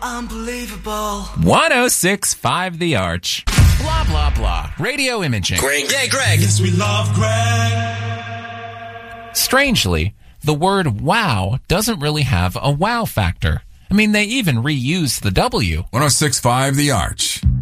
Unbelievable. 106.5 The Arch. Blah, blah, blah. Radio imaging. Greg. Yeah, Greg. Yes, we love Greg. Strangely, the word wow doesn't really have a wow factor. I mean, they even reused the W. 106.5 The Arch.